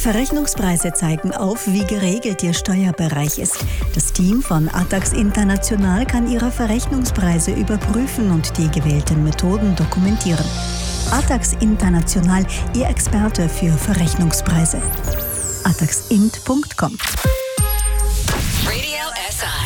Verrechnungspreise zeigen auf, wie geregelt Ihr Steuerbereich ist. Das Team von Atax International kann Ihre Verrechnungspreise überprüfen und die gewählten Methoden dokumentieren. Atax International, Ihr Experte für Verrechnungspreise. ataxint.com. Radio SI.